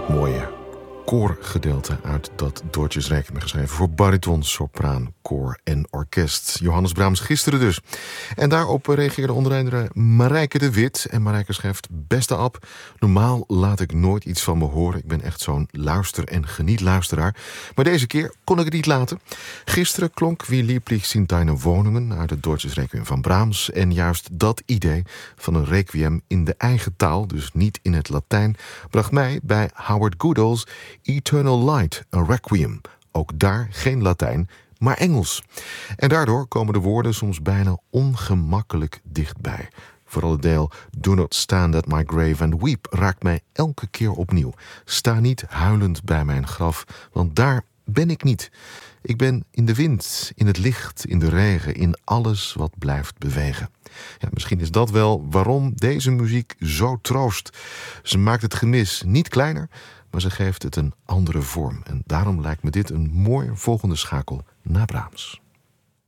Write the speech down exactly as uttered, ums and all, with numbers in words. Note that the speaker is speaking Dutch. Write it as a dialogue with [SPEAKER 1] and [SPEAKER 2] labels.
[SPEAKER 1] mooie koorgedeelte uit dat Deutsches Requiem, geschreven voor bariton, sopraan, koor en orkest. Johannes Brahms gisteren dus. En daarop reageerde onder andere Marijke de Wit. En Marijke schrijft: beste Ab, normaal laat ik nooit iets van me horen. Ik ben echt zo'n luister- en genietluisteraar. Maar deze keer kon ik het niet laten. Gisteren klonk Wie lieblich sind deine Wohnungen uit het Deutsches Requiem van Brahms. En juist dat idee van een requiem in de eigen taal, dus niet in het Latijn, bracht mij bij Howard Goodall's Eternal Light, a Requiem. Ook daar geen Latijn, maar Engels. En daardoor komen de woorden soms bijna ongemakkelijk dichtbij. Vooral het deel Do not stand at my grave and weep raakt mij elke keer opnieuw. Sta niet huilend bij mijn graf, want daar ben ik niet. Ik ben in de wind, in het licht, in de regen, in alles wat blijft bewegen. Ja, misschien is dat wel waarom deze muziek zo troost. Ze maakt het gemis niet kleiner, maar ze geeft het een andere vorm. En daarom lijkt me dit een mooie volgende schakel naar Brahms.